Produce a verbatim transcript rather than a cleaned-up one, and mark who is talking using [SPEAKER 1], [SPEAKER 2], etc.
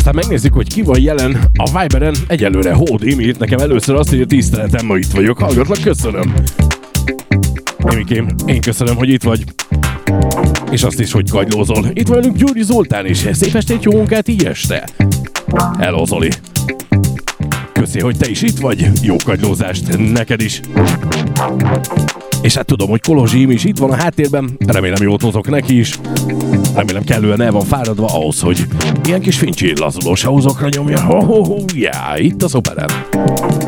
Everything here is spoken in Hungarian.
[SPEAKER 1] Aztán megnézzük, hogy ki van jelen a Viberen. Egyelőre Hód Imi, nekem először azt, hogy a tiszteletem, ma itt vagyok. Hallgatlak, köszönöm. Imikém, én köszönöm, hogy itt vagy. És azt is, hogy kagylózol. Itt van velünk Gyuri Zoltán is. Szép estét, jó munkát így este. Hello, Zoli. Köszi, hogy te is itt vagy. Jó kagylózást neked is. És hát tudom, hogy Kolozsi Imi is itt van a háttérben. Remélem jót hozok neki is. Remélem kellően el van fáradva ahhoz, hogy ilyen kis fincsi lazulós hauzokra nyomja. Ho, ho, ho, yeah, itt a Szoperen.